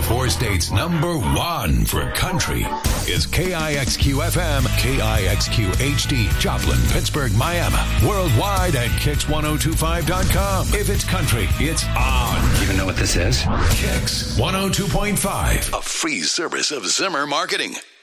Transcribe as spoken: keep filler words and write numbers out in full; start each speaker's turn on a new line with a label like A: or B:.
A: four states number one for country is K I X Q F M, K I X Q H D, Joplin, Pittsburgh, Miami. Worldwide at kicks ten twenty-five dot com. If it's country, it's on.
B: You even know what this is?
A: Kicks one oh two point five, a free service of Zimmer Marketing.